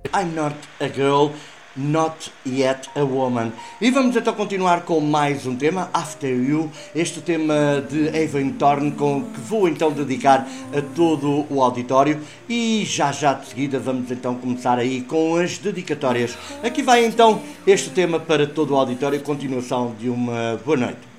I'm Not a Girl, Not Yet a Woman. E vamos então continuar com mais um tema, After You, este tema de Evan Thorne, que vou então dedicar a todo o auditório. E já de seguida vamos então começar aí com as dedicatórias. Aqui vai então este tema para todo o auditório, continuação de uma boa noite.